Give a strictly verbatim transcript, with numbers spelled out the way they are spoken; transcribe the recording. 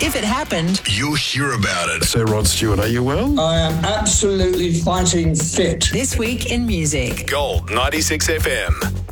If it happened, you'll hear about it. Sir Rod Stewart, are you well? I am absolutely fighting fit. This Week in Music. Gold ninety-six F M.